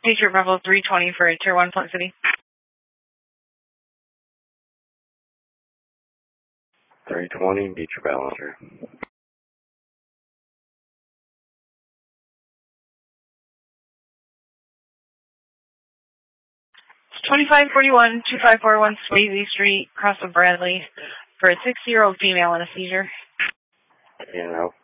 Patriot Bravo 320 for Tier 1 Plant City. 320, beat your balancer. 2541, 2541 Swayze Street, across of Bradley, for a 6-year-old female in a seizure. You know.